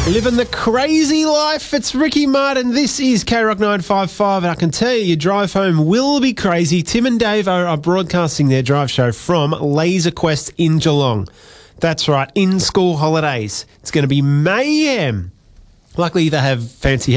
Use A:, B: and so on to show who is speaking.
A: Living the crazy life. It's Ricky Martin. This is K-Rock 955, and I can tell you, your drive home will be crazy. Tim and Dave are broadcasting their drive show from Laser Quest in Geelong. That's right, in school holidays. It's going to be mayhem. Luckily, they have fancy